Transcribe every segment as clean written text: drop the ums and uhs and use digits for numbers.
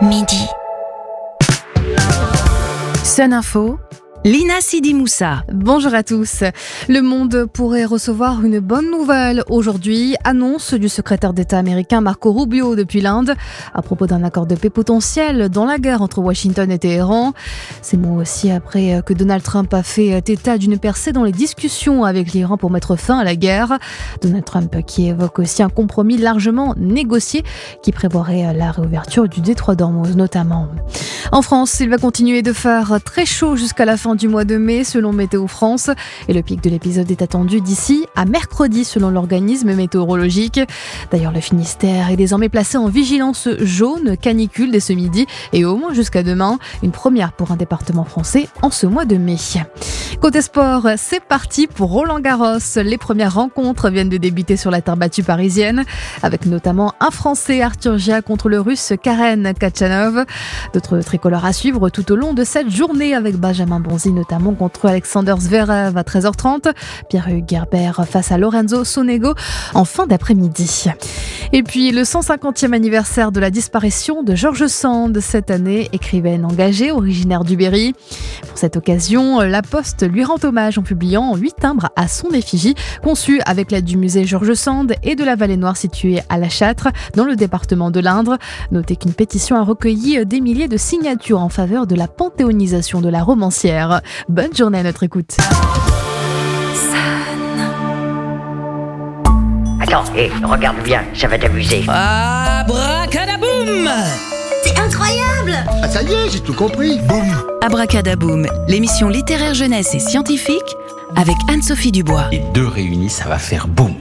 Midi. Sun Info, Lina Sidi Moussa. Bonjour à tous. Le monde pourrait recevoir une bonne nouvelle aujourd'hui. Annonce du secrétaire d'État américain Marco Rubio depuis l'Inde à propos d'un accord de paix potentiel dans la guerre entre Washington et Téhéran. Ces mots aussi après que Donald Trump a fait état d'une percée dans les discussions avec l'Iran pour mettre fin à la guerre. Donald Trump qui évoque aussi un compromis largement négocié qui prévoirait la réouverture du détroit d'Ormuz notamment. En France, il va continuer de faire très chaud jusqu'à la fin du mois de mai selon Météo France et le pic de l'épisode est attendu d'ici à mercredi selon l'organisme météorologique. D'ailleurs, le Finistère est désormais placé en vigilance jaune canicule dès ce midi et au moins jusqu'à demain, une première pour un département français en ce mois de mai. Côté sport, c'est parti pour Roland-Garros. Les premières rencontres viennent de débuter sur la terre battue parisienne avec notamment un Français, Arthur Gia, contre le Russe Karen Khachanov. D'autres tricolores à suivre tout au long de cette journée avec Benjamin Bonzi notamment contre Alexander Zverev à 13h30, Pierre-Hugues Herbert face à Lorenzo Sonego en fin d'après-midi. Et puis le 150e anniversaire de la disparition de George Sand cette année, écrivaine engagée originaire du Berry. Pour cette occasion, La Poste lui rend hommage en publiant 8 timbres à son effigie, conçus avec l'aide du musée George Sand et de la Vallée Noire située à La Châtre, dans le département de l'Indre. Notez qu'une pétition a recueilli des milliers de signatures en faveur de la panthéonisation de la romancière. Bonne journée à notre écoute. Attends, regarde bien, ça va t'amuser. Abracadaboum! C'est incroyable! Ah ça y est, j'ai tout compris. Boum! Abracadaboum, l'émission littéraire jeunesse et scientifique avec Anne-Sophie Dubois. Les deux réunis, ça va faire boum!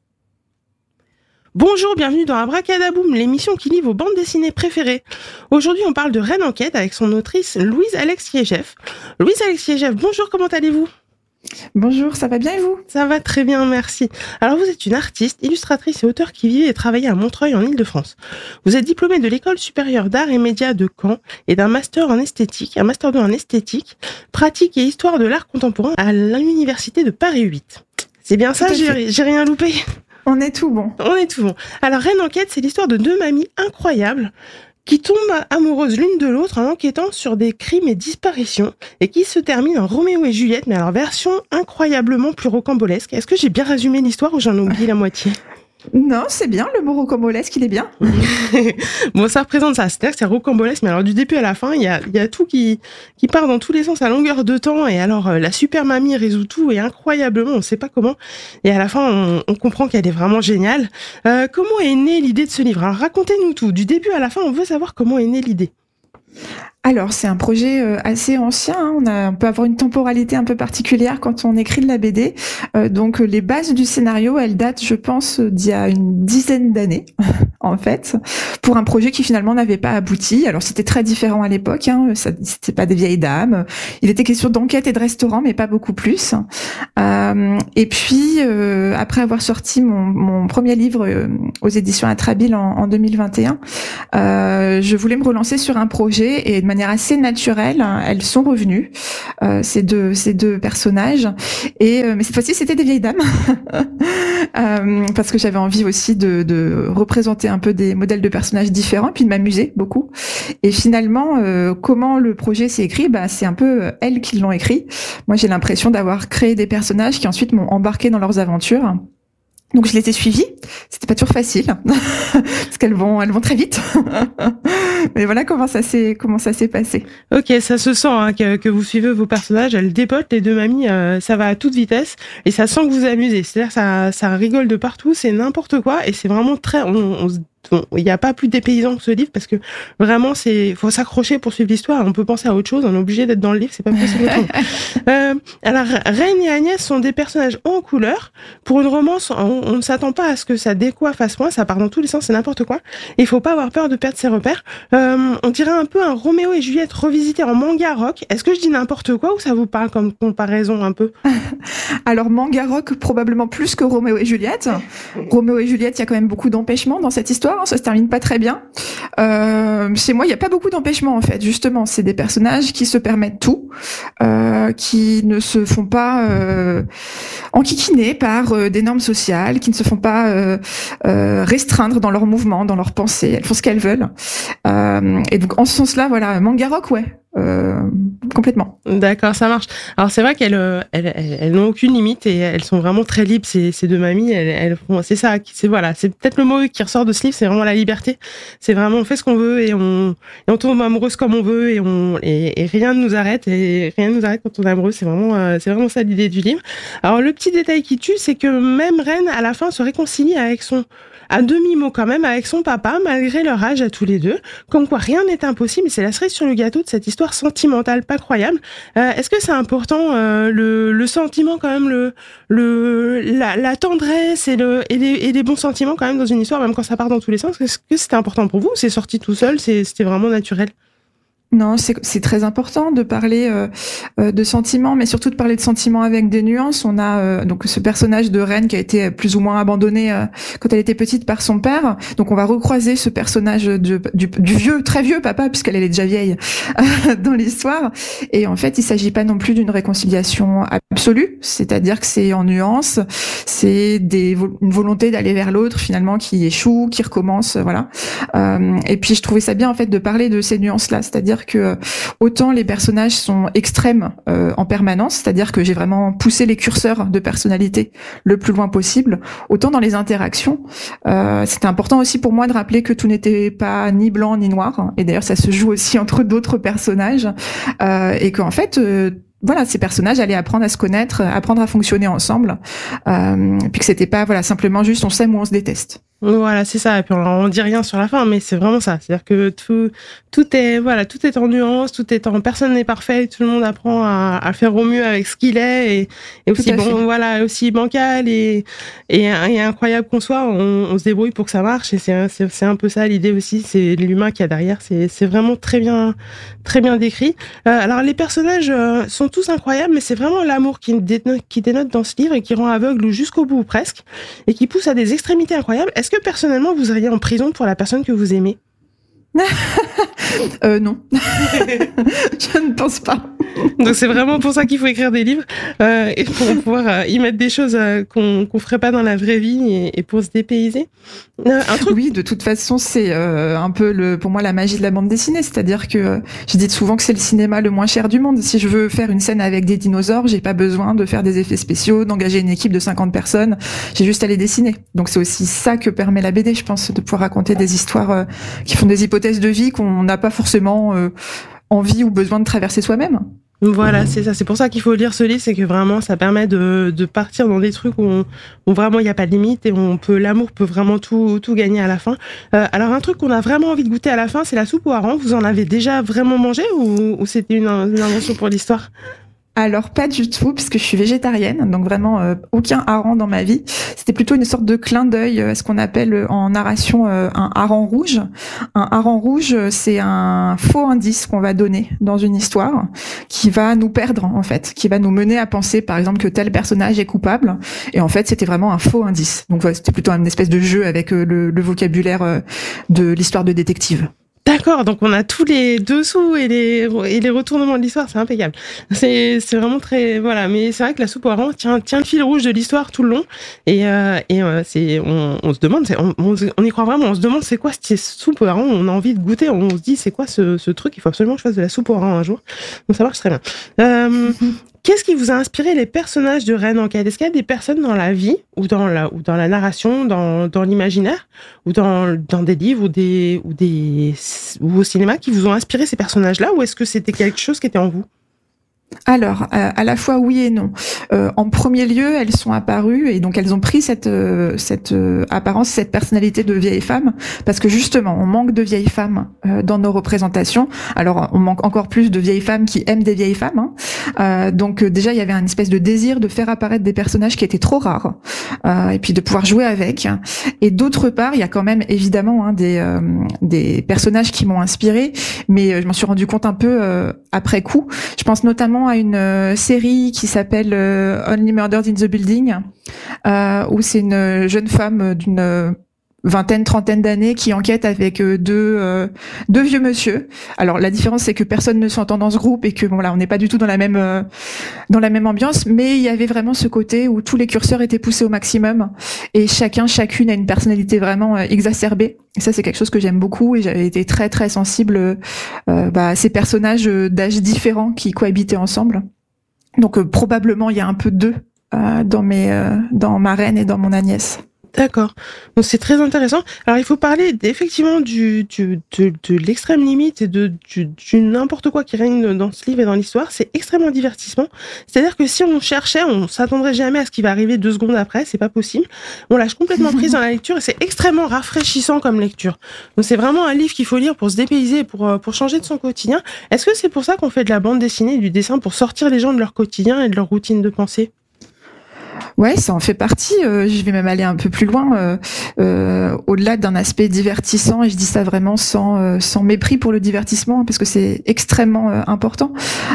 Bonjour, bienvenue dans Abracadaboum, l'émission qui lit vos bandes dessinées préférées. Aujourd'hui, on parle de Reine en quête avec son autrice Louise Alexiéjeff. Louise Alexiéjeff, bonjour, comment allez-vous ? Bonjour, ça va bien et vous ? Ça va très bien, merci. Alors vous êtes une artiste, illustratrice et auteure qui vivait et travaillait à Montreuil en Île-de-France. Vous êtes diplômée de l'École supérieure d'art et médias de Caen et d'un master en esthétique, un master 2 en esthétique, pratique et histoire de l'art contemporain à l'Université de Paris 8. C'est bien ça, j'ai rien loupé ? On est tout bon. On est tout bon. Alors, Reine en quête, c'est l'histoire de deux mamies incroyables qui tombent amoureuses l'une de l'autre en enquêtant sur des crimes et disparitions et qui se terminent en Roméo et Juliette, mais alors version incroyablement plus rocambolesque. Est-ce que j'ai bien résumé l'histoire ou j'en ai oublié la moitié ? Non, c'est bien, le mot rocambolesque, il est bien. Bon, ça représente ça, c'est-à-dire que c'est rocambolesque, mais alors du début à la fin, il y a tout qui part dans tous les sens à longueur de temps, et alors la super mamie résout tout, et incroyablement, on ne sait pas comment, et à la fin, on comprend qu'elle est vraiment géniale. Comment est née l'idée de ce livre ? Alors racontez-nous tout, du début à la fin, on veut savoir comment est née l'idée. Alors, c'est un projet assez ancien, hein. On peut avoir une temporalité un peu particulière quand on écrit de la BD. Donc, les bases du scénario, elles datent, je pense, d'il y a une dizaine d'années, en fait, pour un projet qui finalement n'avait pas abouti. Alors, c'était très différent à l'époque, hein. C'était pas des vieilles dames. Il était question d'enquête et de restaurant, mais pas beaucoup plus. Et puis, après avoir sorti mon premier livre aux éditions Atrabile en 2021, je voulais me relancer sur un projet et de manière assez naturelle, elles sont revenues, ces deux personnages, mais cette fois-ci c'était des vieilles dames, parce que j'avais envie aussi de représenter un peu des modèles de personnages différents, puis de m'amuser beaucoup. Et finalement, comment le projet s'est écrit ? C'est un peu elles qui l'ont écrit. Moi, j'ai l'impression d'avoir créé des personnages qui ensuite m'ont embarqué dans leurs aventures. Donc je les ai suivies, c'était pas toujours facile parce qu'elles vont très vite. Mais voilà comment ça s'est passé. Ok, ça se sent hein, que vous suivez vos personnages, elles dépotent les deux mamies, ça va à toute vitesse et ça sent que vous amusez. C'est-à-dire ça rigole de partout, c'est n'importe quoi et c'est vraiment très il n'y a pas plus dépaysant que ce livre parce que vraiment faut s'accrocher pour suivre l'histoire. On peut penser à autre chose, on est obligé d'être dans le livre, c'est pas possible autrement. Alors Reine et Agnès sont des personnages en couleur. Pour une romance, on ne s'attend pas à ce que ça décoiffe à ce point, ça part dans tous les sens, c'est n'importe quoi. Il faut pas avoir peur de perdre ses repères. On dirait un peu un Roméo et Juliette revisité en manga rock. Est-ce que je dis n'importe quoi ou ça vous parle comme comparaison un peu ? Alors manga rock probablement plus que Roméo et Juliette. Roméo et Juliette, il y a quand même beaucoup d'empêchements dans cette histoire. Ça se termine pas très bien. Chez moi, il n'y a pas beaucoup d'empêchements en fait. Justement, c'est des personnages qui se permettent tout, qui ne se font pas enquiquiner par des normes sociales, qui ne se font pas restreindre dans leurs mouvements, dans leurs pensées. Elles font ce qu'elles veulent. Et donc, en ce sens-là, voilà, manga rock, ouais. Complètement. D'accord, ça marche. Alors c'est vrai qu'elles n'ont aucune limite et elles sont vraiment très libres, ces deux mamies. Elles font, c'est ça, c'est voilà, c'est peut-être le mot qui ressort de ce livre, c'est vraiment la liberté. C'est vraiment on fait ce qu'on veut et on tombe amoureuse comme on veut et rien ne nous arrête quand on est amoureux. C'est vraiment ça l'idée du livre. Alors le petit détail qui tue, c'est que même Ren à la fin se réconcilie à demi-mot quand même avec son papa, malgré leur âge à tous les deux. Comme quoi, rien n'est impossible, et c'est la cerise sur le gâteau de cette histoire sentimentale pas croyable. Est-ce que c'est important, le sentiment quand même, la tendresse et les bons sentiments quand même dans une histoire, même quand ça part dans tous les sens? Est-ce que c'était important pour vous? C'est sorti tout seul? C'était vraiment naturel? Non, c'est très important de parler de sentiments, mais surtout de parler de sentiments avec des nuances. On a donc ce personnage de Ren qui a été plus ou moins abandonné quand elle était petite par son père. Donc on va recroiser ce personnage du vieux, très vieux papa, puisqu'elle est déjà vieille dans l'histoire. Et en fait, il s'agit pas non plus d'une réconciliation absolue, c'est-à-dire que c'est en nuances, c'est une volonté d'aller vers l'autre finalement qui échoue, qui recommence, voilà. Et puis je trouvais ça bien en fait de parler de ces nuances-là, c'est-à-dire que autant les personnages sont extrêmes en permanence, c'est-à-dire que j'ai vraiment poussé les curseurs de personnalité le plus loin possible, autant dans les interactions, c'était important aussi pour moi de rappeler que tout n'était pas ni blanc ni noir, et d'ailleurs ça se joue aussi entre d'autres personnages, et qu'en fait voilà, ces personnages allaient apprendre à se connaître, apprendre à fonctionner ensemble, puis que c'était pas voilà simplement juste on s'aime ou on se déteste. Voilà, c'est ça. Et puis on dit rien sur la fin, mais c'est vraiment ça. C'est-à-dire que tout est en nuance, personne n'est parfait, tout le monde apprend à faire au mieux avec ce qu'il est et aussi aussi bancal et incroyable qu'on soit, on se débrouille pour que ça marche et c'est un peu ça l'idée aussi. C'est l'humain qu'il y a derrière. C'est vraiment très bien décrit. Alors les personnages sont tous incroyables, mais c'est vraiment l'amour qui dénote dans ce livre et qui rend aveugle jusqu'au bout presque et qui pousse à des extrémités incroyables. Est-ce que personnellement vous iriez en prison pour la personne que vous aimez? Non. Je ne pense pas. Donc c'est vraiment pour ça qu'il faut écrire des livres et pour pouvoir y mettre des choses qu'on ferait pas dans la vraie vie et pour se dépayser. Oui, de toute façon, c'est un peu pour moi la magie de la bande dessinée, c'est-à-dire que je dis souvent que c'est le cinéma le moins cher du monde. Si je veux faire une scène avec des dinosaures, j'ai pas besoin de faire des effets spéciaux, d'engager une équipe de 50 personnes, j'ai juste à les dessiner. Donc c'est aussi ça que permet la BD, je pense, de pouvoir raconter des histoires qui font des hypothèses de vie qu'on n'a pas forcément envie ou besoin de traverser soi-même. Voilà, c'est ça. C'est pour ça qu'il faut lire ce livre, c'est que vraiment ça permet de partir dans des trucs où vraiment il n'y a pas de limite et l'amour peut vraiment tout gagner à la fin. Alors un truc qu'on a vraiment envie de goûter à la fin, c'est la soupe aux harengs. Vous en avez déjà vraiment mangé ou c'était une invention pour l'histoire? Alors pas du tout, puisque je suis végétarienne, donc vraiment aucun hareng dans ma vie. C'était plutôt une sorte de clin d'œil à ce qu'on appelle en narration un hareng rouge. Un hareng rouge, c'est un faux indice qu'on va donner dans une histoire qui va nous perdre en fait, qui va nous mener à penser par exemple que tel personnage est coupable. Et en fait, c'était vraiment un faux indice. Donc voilà, c'était plutôt une espèce de jeu avec le vocabulaire de l'histoire de détective. D'accord, donc on a tous les dessous et les retournements de l'histoire, c'est impeccable. C'est vraiment très voilà, mais c'est vrai que la soupe aux harengs tient le fil rouge de l'histoire tout le long et on se demande, on y croit vraiment, on se demande c'est quoi cette soupe aux harengs, on a envie de goûter, on se dit c'est quoi ce truc, il faut absolument que je fasse de la soupe aux harengs un jour. Donc ça marche très bien. Qu'est-ce qui vous a inspiré les personnages de Ren Enquête? Est-ce qu'il y a des personnes dans la vie ou dans la narration, dans l'imaginaire ou dans des livres ou au cinéma qui vous ont inspiré ces personnages-là, ou est-ce que c'était quelque chose qui était en vous? Alors, à la fois oui et non. En premier lieu, elles sont apparues et donc elles ont pris cette apparence, cette personnalité de vieille femme, parce que justement, on manque de vieilles femmes dans nos représentations. Alors, on manque encore plus de vieilles femmes qui aiment des vieilles femmes. Donc déjà, il y avait un espèce de désir de faire apparaître des personnages qui étaient trop rares, et puis de pouvoir jouer avec. Et d'autre part, il y a quand même évidemment des personnages qui m'ont inspirée, mais je m'en suis rendu compte un peu après coup. Je pense notamment à une série qui s'appelle Only Murders in the Building, où c'est une jeune femme d'une vingtaine, trentaine d'années qui enquête avec deux vieux monsieur. Alors la différence c'est que personne ne s'entend dans ce groupe et que bon là on n'est pas du tout dans la même ambiance, mais il y avait vraiment ce côté où tous les curseurs étaient poussés au maximum et chacune a une personnalité vraiment exacerbée. Et ça c'est quelque chose que j'aime beaucoup et j'avais été très très sensible à ces personnages d'âges différents qui cohabitaient ensemble. Donc probablement il y a un peu d'eux dans ma reine et dans mon Agnès. D'accord. Donc c'est très intéressant. Alors il faut parler effectivement de l'extrême limite et du n'importe quoi qui règne dans ce livre et dans l'histoire. C'est extrêmement divertissement. C'est-à-dire que si on cherchait, on s'attendrait jamais à ce qui va arriver 2 secondes après. C'est pas possible. On lâche complètement prise dans la lecture et c'est extrêmement rafraîchissant comme lecture. Donc c'est vraiment un livre qu'il faut lire pour se dépayser, pour changer de son quotidien. Est-ce que c'est pour ça qu'on fait de la bande dessinée et du dessin pour sortir les gens de leur quotidien et de leur routine de pensée? Ouais, ça en fait partie. Je vais même aller un peu plus loin, au-delà d'un aspect divertissant, et je dis ça vraiment sans mépris pour le divertissement, parce que c'est extrêmement important.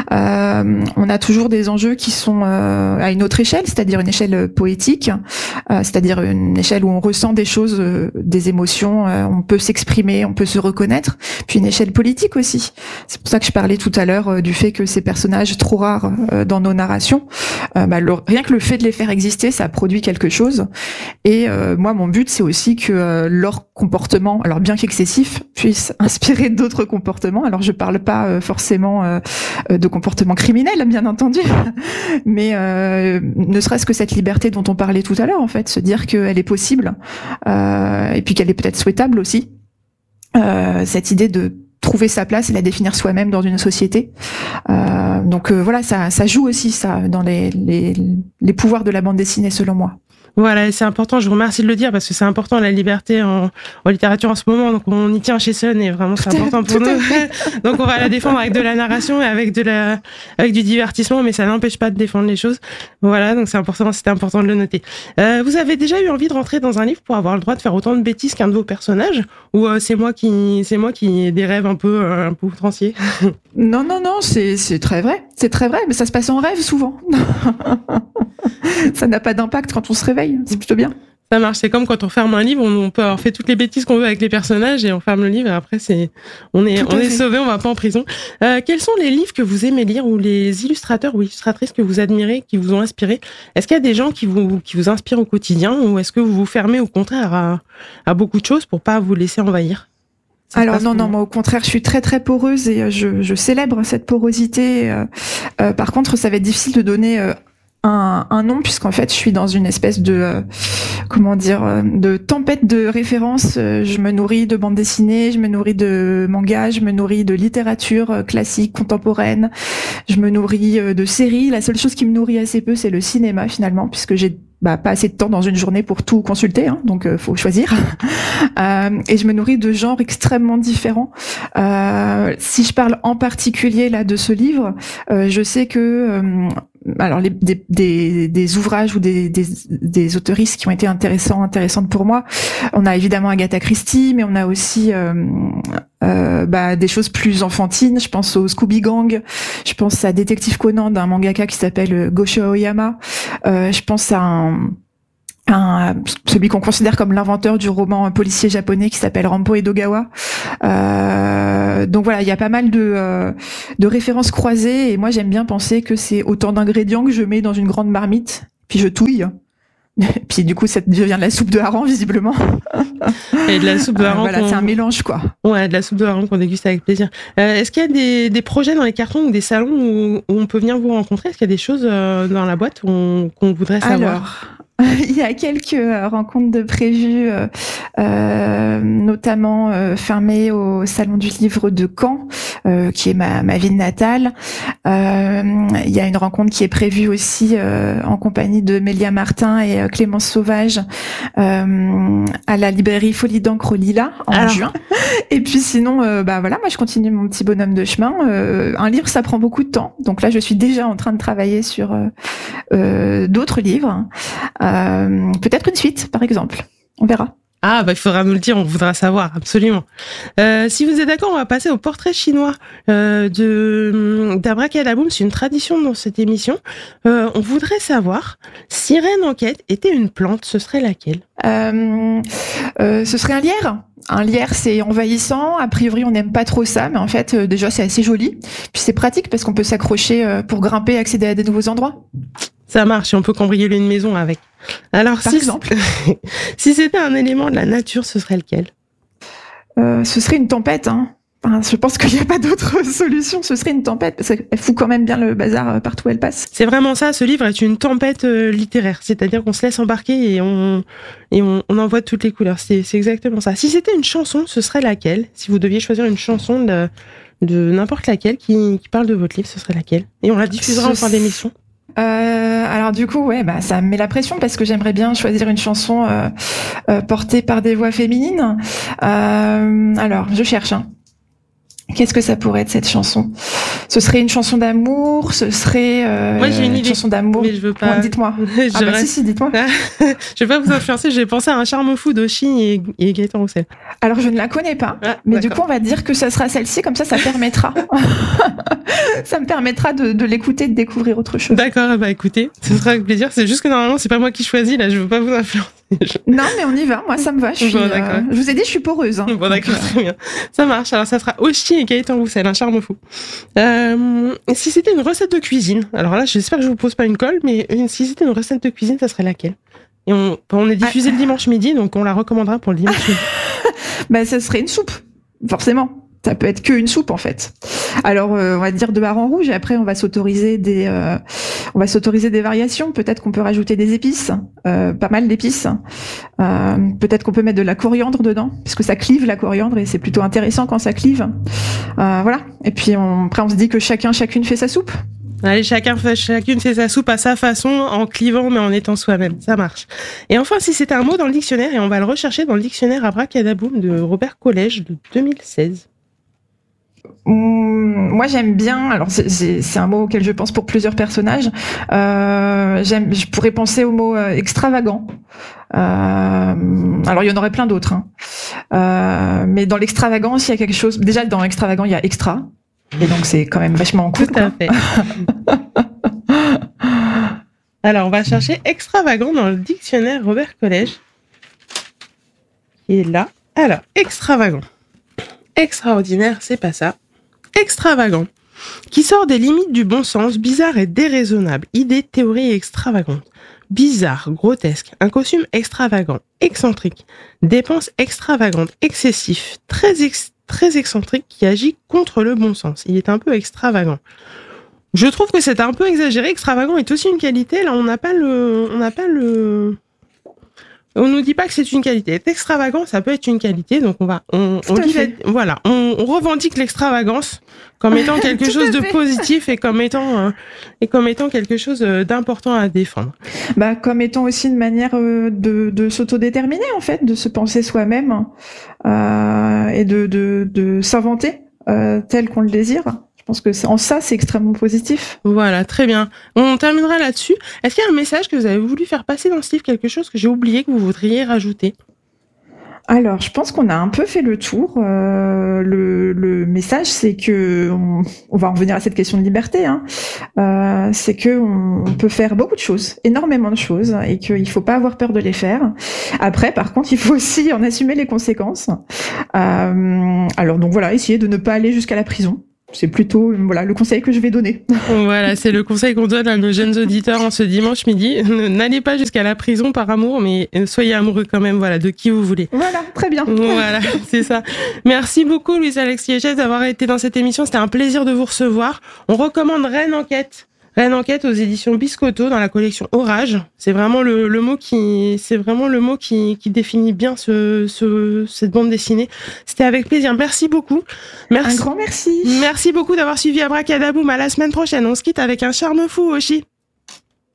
On a toujours des enjeux qui sont à une autre échelle, c'est-à-dire une échelle poétique, c'est-à-dire une échelle où on ressent des choses, des émotions, on peut s'exprimer, on peut se reconnaître, puis une échelle politique aussi. C'est pour ça que je parlais tout à l'heure du fait que ces personnages trop rares dans nos narrations, rien que le fait de les faire exister, ça produit quelque chose. Et moi, mon but, c'est aussi que leur comportement, alors bien qu'excessif, puisse inspirer d'autres comportements. Alors, je parle pas forcément de comportements criminels, bien entendu, mais ne serait-ce que cette liberté dont on parlait tout à l'heure, en fait, se dire qu'elle est possible, et puis qu'elle est peut-être souhaitable aussi. Cette idée de trouver sa place et la définir soi-même dans une société. Donc voilà, ça joue aussi ça dans les pouvoirs de la bande dessinée selon moi. Voilà, c'est important, je vous remercie de le dire parce que c'est important la liberté en littérature en ce moment, donc on y tient chez Sun et vraiment c'est important pour nous. Donc on va la défendre avec de la narration et avec du divertissement, mais ça n'empêche pas de défendre les choses. Voilà, donc c'était important de le noter. Vous avez déjà eu envie de rentrer dans un livre pour avoir le droit de faire autant de bêtises qu'un de vos personnages, ou c'est moi qui ai des rêves un peu outranciers? Non, c'est très vrai. C'est très vrai, mais ça se passe en rêve souvent. Ça n'a pas d'impact quand on se réveille, c'est plutôt bien. Ça marche, c'est comme quand on ferme un livre, on peut avoir fait toutes les bêtises qu'on veut avec les personnages et on ferme le livre et après on est sauvé, on va pas en prison. Quels sont les livres que vous aimez lire ou les illustrateurs ou illustratrices que vous admirez, qui vous ont inspiré? Est-ce qu'il y a des gens qui vous inspirent au quotidien ou est-ce que vous vous fermez au contraire à beaucoup de choses pour pas vous laisser envahir? Alors non, moi au contraire, je suis très très poreuse et je célèbre cette porosité. Par contre, ça va être difficile de donner un nom, puisqu'en fait je suis dans une espèce de de tempête de références. Je me nourris de bandes dessinées, je me nourris de mangas, je me nourris de littérature classique, contemporaine, je me nourris de séries. La seule chose qui me nourrit assez peu, c'est le cinéma finalement, puisque j'ai pas assez de temps dans une journée pour tout consulter, donc faut choisir. Et je me nourris de genres extrêmement différents. Si je parle en particulier là de ce livre, je sais que alors des ouvrages ou des autoristes qui ont été intéressantes pour moi. On a évidemment Agatha Christie, mais on a aussi des choses plus enfantines. Je pense au Scooby Gang, je pense à Détective Conan d'un mangaka qui s'appelle Gosho Aoyama. Je pense à celui qu'on considère comme l'inventeur du roman policier japonais qui s'appelle Rampo Edogawa. Donc voilà, il y a pas mal de références croisées et moi j'aime bien penser que c'est autant d'ingrédients que je mets dans une grande marmite, puis je touille. Puis du coup ça devient de la soupe de hareng visiblement. Et de la soupe de hareng. Voilà, c'est un mélange quoi. Ouais, de la soupe de hareng qu'on déguste avec plaisir. Est-ce qu'il y a des projets dans les cartons ou des salons où on peut venir vous rencontrer? Est-ce qu'il y a des choses dans la boîte qu'on voudrait savoir? Alors, il y a quelques rencontres de prévues, notamment fermées au Salon du Livre de Caen, qui est ma ville natale. Il y a une rencontre qui est prévue aussi en compagnie de Mélia Martin et Clémence Sauvage à la librairie Folie d'encre Lila en juin. Et puis sinon, voilà, moi je continue mon petit bonhomme de chemin. Un livre, ça prend beaucoup de temps. Donc là, je suis déjà en train de travailler sur d'autres livres. Peut-être une suite, par exemple. On verra. Ah, il faudra nous le dire, on voudra savoir, absolument. Si vous êtes d'accord, on va passer au portrait chinois d'Abracadaboum. C'est une tradition dans cette émission. On voudrait savoir si Reine Enquête était une plante, ce serait laquelle ? Ce serait un lierre. Un lierre, c'est envahissant. A priori, on n'aime pas trop ça, mais en fait, déjà, c'est assez joli. Puis c'est pratique parce qu'on peut s'accrocher pour grimper et accéder à des nouveaux endroits. Ça marche, on peut cambrioler une maison avec. Alors, par exemple. Si c'était un élément de la nature, ce serait lequel ? Ce serait une tempête, hein. Enfin, je pense qu'il n'y a pas d'autre solution. Ce serait une tempête, parce qu'elle fout quand même bien le bazar partout où elle passe. C'est vraiment ça, ce livre est une tempête littéraire. C'est-à-dire qu'on se laisse embarquer et on en voit toutes les couleurs. C'est exactement ça. Si c'était une chanson, ce serait laquelle ? Si vous deviez choisir une chanson de n'importe laquelle qui parle de votre livre, ce serait laquelle ? Et on la diffusera en fin d'émission. Alors du coup, ça me met la pression parce que j'aimerais bien choisir une chanson portée par des voix féminines. Alors, je cherche. Qu'est-ce que ça pourrait être cette chanson ? Ce serait une chanson d'amour, ce serait Moi, j'ai une chanson d'amour. Mais je veux pas. Bon, dites-moi. Si, dites-moi. Je vais pas vous influencer, j'ai pensé à un charme fou d'Oshi et Gaëtan Roussel. Alors je ne la connais pas, mais du coup on va dire que ça sera celle-ci, comme ça permettra. Ça me permettra de l'écouter, de découvrir autre chose. D'accord, écoutez, ce sera avec plaisir. C'est juste que normalement c'est pas moi qui choisis, là je veux pas vous influencer. Non mais on y va, moi ça me va. Je vous ai dit je suis poreuse. Bon d'accord, très bien. Ça marche, alors ça sera Oshi et Gaëtan Roussel, un charme fou. Si c'était une recette de cuisine, alors là j'espère que je vous pose pas une colle, mais si c'était une recette de cuisine, ça serait laquelle ? Et on est diffusé le dimanche midi, donc on la recommandera pour le dimanche midi. Ça serait une soupe, forcément. Ça peut être qu'une soupe en fait. Alors on va dire de hareng rouge et après on va s'autoriser des variations. Peut-être qu'on peut rajouter des épices, pas mal d'épices. Peut-être qu'on peut mettre de la coriandre dedans parce que ça clive la coriandre et c'est plutôt intéressant quand ça clive. Voilà. Et puis après on se dit que chacune fait sa soupe. Allez, chacune fait sa soupe à sa façon, en clivant mais en étant soi-même. Ça marche. Et enfin, si c'était un mot dans le dictionnaire, et on va le rechercher dans le dictionnaire Abracadaboum de Robert Collège de 2016. Moi j'aime bien, alors c'est un mot auquel je pense pour plusieurs personnages. Je pourrais penser au mot extravagant. Alors il y en aurait plein d'autres, mais dans l'extravagance il y a quelque chose. Déjà dans l'extravagant il y a extra, et donc c'est quand même vachement cool. Tout à fait. Alors on va chercher extravagant dans le dictionnaire Robert Collège. Et là, alors extravagant. Extraordinaire, c'est pas ça. Extravagant, qui sort des limites du bon sens, bizarre et déraisonnable. Idée, théorie extravagante. Bizarre, grotesque, un costume extravagant, excentrique, dépenses extravagantes, excessif, très excentrique, qui agit contre le bon sens. Il est un peu extravagant. Je trouve que c'est un peu exagéré. Extravagant est aussi une qualité. Là, on nous dit pas que c'est une qualité. Être extravagant, ça peut être une qualité. Donc on revendique l'extravagance comme étant quelque chose de positif et comme étant quelque chose d'important à défendre. Comme étant aussi une manière de s'autodéterminer en fait, de se penser soi-même et de s'inventer tel qu'on le désire. Je pense que en ça, c'est extrêmement positif. Voilà, très bien. On terminera là-dessus. Est-ce qu'il y a un message que vous avez voulu faire passer dans ce livre, quelque chose que j'ai oublié, que vous voudriez rajouter ? Alors, je pense qu'on a un peu fait le tour. Le message, c'est que on va en revenir à cette question de liberté. C'est que on peut faire beaucoup de choses, énormément de choses, et qu'il faut pas avoir peur de les faire. Après, par contre, il faut aussi en assumer les conséquences. Alors, donc voilà, essayer de ne pas aller jusqu'à la prison. C'est plutôt le conseil que je vais donner. Voilà, c'est le conseil qu'on donne à nos jeunes auditeurs en ce dimanche midi. N'allez pas jusqu'à la prison par amour, mais soyez amoureux quand même, de qui vous voulez. Voilà, très bien. Voilà, c'est ça. Merci beaucoup, Louise-Alex Liégès, d'avoir été dans cette émission. C'était un plaisir de vous recevoir. On recommande Reine Enquête. Reine Enquête aux éditions Biscotto dans la collection Orage. C'est vraiment le mot qui définit bien cette bande dessinée. C'était avec plaisir. Merci beaucoup. Un grand merci. Merci beaucoup d'avoir suivi Abracadaboum. À la semaine prochaine. On se quitte avec un charme fou, Oshi.